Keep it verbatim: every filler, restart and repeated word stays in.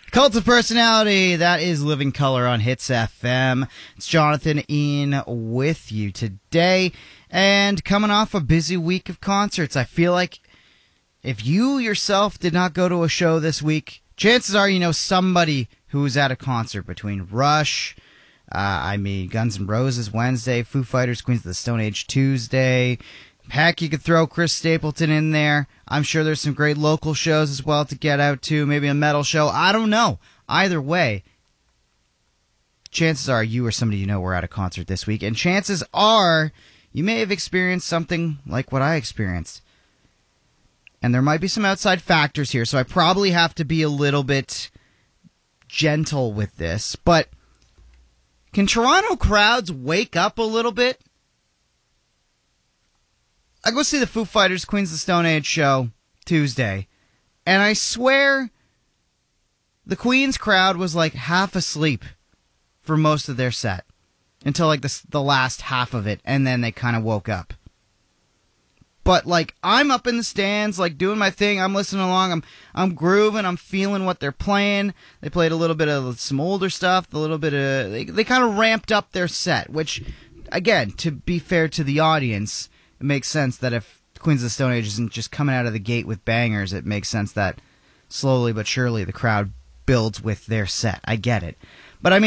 Cult of Personality, that is Living Color on Hits F M. It's Jonathan Ian with you today, and coming off a busy week of concerts. I feel like if you yourself did not go to a show this week, chances are you know somebody who was at a concert between Rush, uh, I mean Guns N' Roses Wednesday, Foo Fighters, Queens of the Stone Age Tuesday. Heck, you could throw Chris Stapleton in there. I'm sure there's some great local shows as well to get out to. Maybe a metal show. I don't know. Either way, chances are you or somebody you know were at a concert this week. And chances are you may have experienced something like what I experienced. And there might be some outside factors here, so I probably have to be a little bit gentle with this. But can Toronto crowds wake up a little bit? I go see the Foo Fighters Queens of the Stone Age show Tuesday, and I swear the Queens crowd was like half asleep for most of their set until like the, the last half of it, and then they kind of woke up. But like I'm up in the stands, like doing my thing. I'm listening along. I'm I'm grooving. I'm feeling what they're playing. They played a little bit of some older stuff, a little bit of they they kind of ramped up their set, which again, to be fair to the audience, it makes sense that if Queens of the Stone Age isn't just coming out of the gate with bangers, it makes sense that slowly but surely the crowd builds with their set. I get it. But I mean,